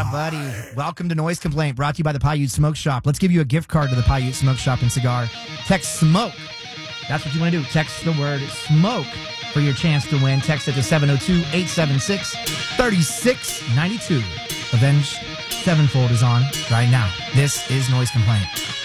buddy. Welcome to Noise Complaint, brought to you by the Paiute Smoke Shop. Let's give you a gift card to the Paiute Smoke Shop and Cigar. Text SMOKE. That's what you want to do. Text the word SMOKE for your chance to win. Text it to 702-876-3692. Avenged Sevenfold is on right now. This is Noise Complaint.